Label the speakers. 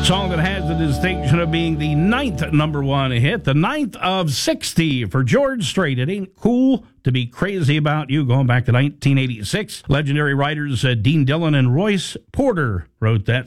Speaker 1: Song that has the distinction of being the 9th number one hit, the 9th of 60 for George Strait. It ain't cool to be crazy about you, going back to 1986. Legendary writers Dean Dillon and Royce Porter wrote that.